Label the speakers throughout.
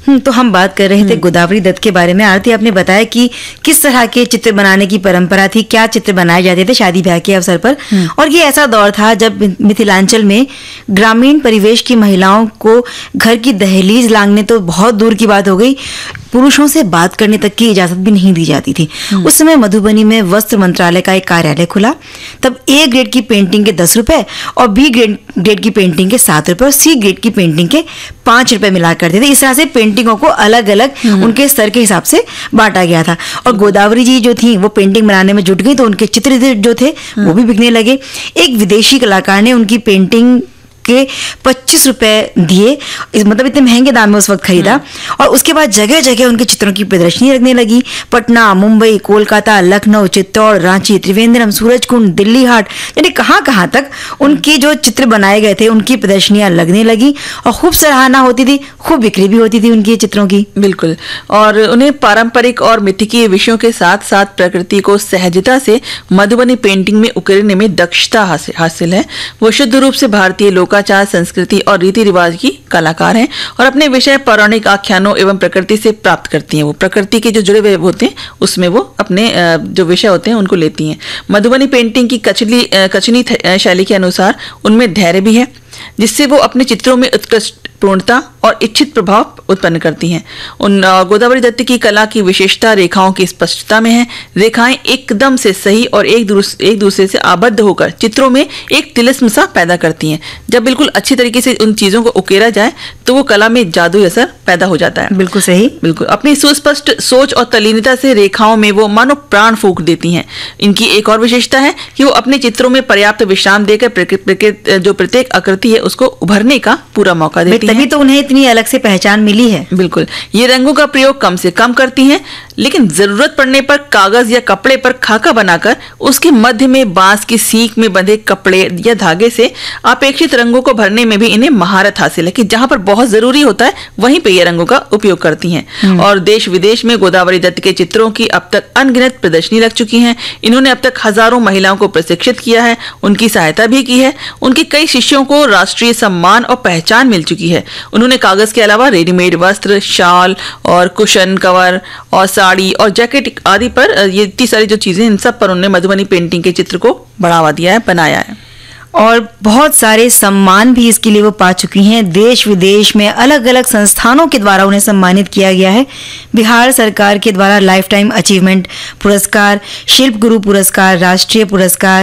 Speaker 1: तो हम बात कर रहे थे गोदावरी दत्त के बारे में। आरती, आपने बताया कि किस तरह के चित्र बनाने की परंपरा थी, क्या चित्र बनाए जाते थे शादी ब्याह के अवसर पर। और ये ऐसा दौर था जब मिथिलांचल में ग्रामीण परिवेश की महिलाओं को घर की दहलीज लांघने तो बहुत दूर की बात हो गई, पुरुषों से बात करने तक की इजाजत भी नहीं दी जाती थी। उस समय मधुबनी में वस्त्र मंत्रालय का एक कार्यालय खुला। तब ए ग्रेड की पेंटिंग के 10 रुपए और बी ग्रेड की पेंटिंग के 7 रुपए और सी ग्रेड की पेंटिंग के 5 रुपए मिला करते थे। इस तरह से पेंटिंगों को अलग अलग उनके स्तर के हिसाब से बांटा गया था। और गोदावरी जी जो थी वो पेंटिंग बनाने में जुट गई तो उनके चित्र जो थे वो भी बिकने लगे। एक विदेशी कलाकार ने उनकी पेंटिंग के 25 रुपए दिए, मतलब इतने महंगे दाम में उस वक्त खरीदा। और उसके बाद जगह जगह उनके चित्रों की प्रदर्शनी लगने लगी। पटना, मुंबई, कोलकाता, लखनऊ, चित्तौड़, रांची, त्रिवेंद्रम, सूरजकुंड, दिल्ली हाट, यानी कहाँ तक उनके जो चित्र बनाए गए थे उनकी प्रदर्शनियां लगने लगी और खूब सराहना होती थी, खूब बिक्री भी होती थी उनकी चित्रों की।
Speaker 2: बिल्कुल। और उन्हें पारंपरिक और मिथिकीय विषयों के साथ साथ प्रकृति को सहजता से मधुबनी पेंटिंग में उकेरने में दक्षता हासिल है। वो शुद्ध रूप से भारतीय लोकाचार, संस्कृति और रीति रिवाज की कलाकार हैं और अपने विषय पौराणिक आख्यानों एवं प्रकृति से प्राप्त करती हैं। वो प्रकृति के जो जुड़े हुए होते हैं उसमें वो अपने जो विषय होते हैं उनको लेती हैं। मधुबनी पेंटिंग की कचनी शैली के अनुसार उनमें धैर्य भी है, जिससे वो अपने चित्रों में उत्कृष्ट पूर्णता और इच्छित प्रभाव उत्पन्न करती हैं। उन गोदावरी दत्त की कला की विशेषता रेखाओं की स्पष्टता में है। रेखाएं एकदम से सही और एक दूसरे से आबद्ध होकर चित्रों में एक तिलिस्म सा पैदा करती हैं। जब बिल्कुल अच्छी तरीके से उन चीजों को उकेरा जाए तो वो कला में जादुई असर पैदा हो जाता है।
Speaker 1: बिल्कुल सही।
Speaker 2: बिल्कुल। अपनी सुस्पष्ट सोच और तल्लीनता से रेखाओं में वो मानो प्राण फूंक देती हैं। इनकी एक और विशेषता है कि वो अपने चित्रों में पर्याप्त विश्राम देकर जो प्रत्येक आकृति है उसको उभरने का पूरा मौका देती हैं।
Speaker 1: तभी तो उन्हें इतनी अलग से पहचान मिली है।
Speaker 2: बिल्कुल। ये रंगों का प्रयोग कम से कम करती हैं, लेकिन जरूरत पड़ने पर कागज या कपड़े पर खाका बनाकर उसके मध्य में बांस की सीख में बंधे कपड़े या धागे से अपेक्षित रंगों को भरने में भी इन्हें महारत हासिल है कि जहां पर बहुत जरूरी होता है वहीं पे ये रंगों का उपयोग करती हैं। और देश विदेश में गोदावरी दत्त के चित्रों की अब तक अनगिनत प्रदर्शनी लग चुकी हैं। इन्होंने अब तक हजारों महिलाओं को प्रशिक्षित किया है, उनकी सहायता भी की है। उनके कई शिष्यों को राष्ट्रीय सम्मान और पहचान मिल चुकी है। उन्होंने कागज के अलावा रेडीमेड वस्त्र, शाल और कुशन कवर और साड़ी और जैकेट आदि पर ये इतनी सारी जो चीजें इन सब पर उन्होंने मधुबनी पेंटिंग के चित्र को बढ़ावा दिया है, बनाया है।
Speaker 1: और बहुत सारे सम्मान भी इसके लिए वो पा चुकी हैं। देश विदेश में अलग अलग संस्थानों के द्वारा उन्हें सम्मानित किया गया है। बिहार सरकार के द्वारा लाइफ टाइम अचीवमेंट पुरस्कार, शिल्प गुरु पुरस्कार, राष्ट्रीय पुरस्कार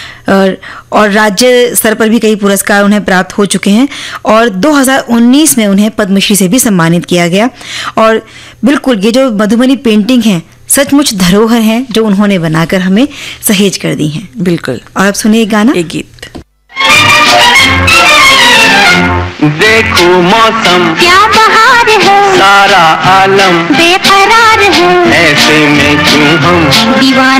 Speaker 1: और राज्य स्तर पर भी कई पुरस्कार उन्हें प्राप्त हो चुके हैं। और 2019 में उन्हें पद्मश्री से भी सम्मानित किया गया। और बिल्कुल ये जो मधुबनी पेंटिंग है सचमुच धरोहर हैं जो उन्होंने बनाकर हमें सहेज कर दी हैं।
Speaker 2: बिल्कुल।
Speaker 1: और अब सुनिए गाना,
Speaker 2: एक गीत।
Speaker 3: देखो मौसम
Speaker 4: क्या बहार है,
Speaker 3: सारा आलम
Speaker 4: बेकरार है,
Speaker 3: ऐसे में क्यों हम
Speaker 4: दीवाना